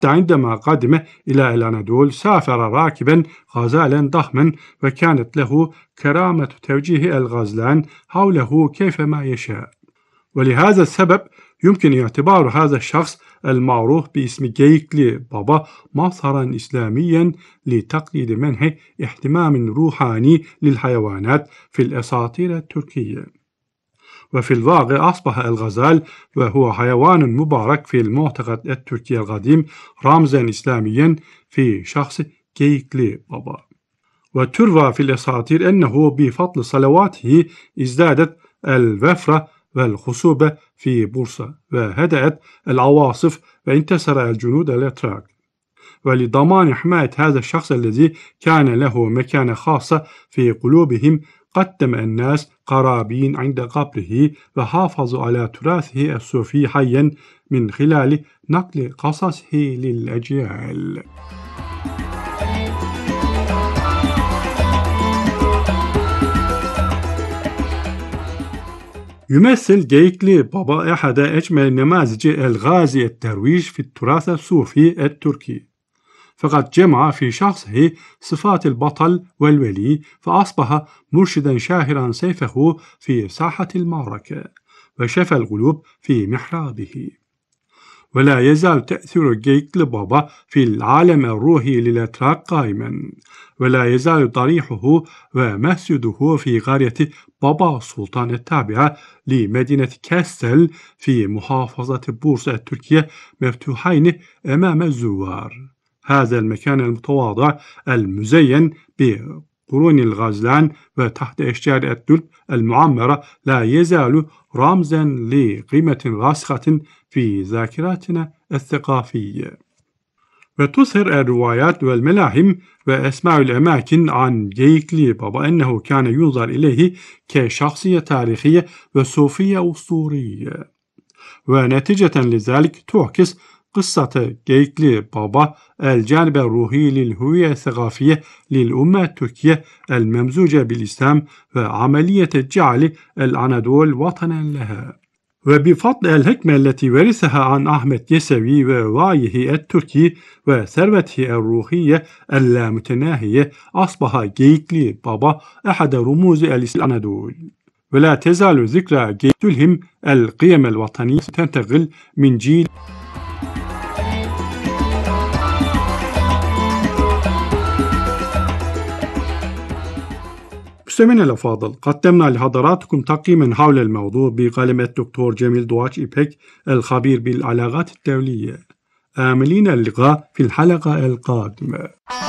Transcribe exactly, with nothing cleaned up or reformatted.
حتى عندما قدم إلى الأناضول سافر راكبا غزالا ضخما، وكانت له كرامة توجيه الغزلان حوله كيفما يشاء. ولهذا السبب يمكن اعتبار هذا الشخص المعروف باسم جيكلي بابا مظهرا إسلاميا لتقليد منح اهتمام روحاني للحيوانات في الأساطير التركية. وفي الواقع أصبح الغزال وهو حيوان مبارك في المعتقد التركي القديم رمزا إسلاميا في شخص جيكلي بابا. وتروى في الأساطير أنه بفضل صلواته ازدادت الوفرة والخصوبة في بورصة، وهدأت العواصف، وانتصر الجنود الأتراك. ولضمان حماية هذا الشخص الذي كان له مكانة خاصة في قلوبهم، قدم الناس قرابين عند قبره، وحافظوا على تراثه الصوفي حيا من خلال نقل قصصه للأجيال. يمثل جيكلي بابا أحد أجمل نماذج الغازي الدرويش في التراث الصوفي التركي، فقد جمع في شخصه صفات البطل والولي، فأصبح مرشدا شاهرا سيفه في ساحة المعركة، وشفى القلوب في محرابه. ولا يزال تأثير جيكلي بابا في العالم الروحي للأتراك قائما، ولا يزال ضريحه ومسجده في قرية بابا سلطان التابعة لمدينة كاستل في محافظة بورصة التركية مفتوحين أمام الزوار. هذا المكان المتواضع المزين بقرون الغزلان وتحت أشجار الدلب المعمرة لا يزال رمزا لقيمة راسخة في ذاكرتنا الثقافية. وتظهر الروايات والملاحم وأسماء الأماكن عن جيكلي بابا أنه كان ينظر إليه كشخصية تاريخية وصوفية أسطورية. ونتيجة لذلك تعكس قصة جيكلي بابا الجانب الروحي للهوية الثقافية للأمة التركية الممزوجة بالإسلام، وعملية جعل الأناضول وطنا لها. وبفضل الحكمة التي ورثها عن أحمد يسوي ووعيه التركي وثروته الروحية اللامتناهية، أصبح جيكلي بابا أحد رموز الأناضول. ولا تزال ذكرى جيكلي تلهم القيم الوطنية، تنتقل من جيل مستمعينا الأفاضل، قدمنا لحضراتكم تقييما حول الموضوع بقلم الدكتور جميل دواتش إيبك الخبير بالعلاقات الدولية. آملين اللقاء في الحلقة القادمة.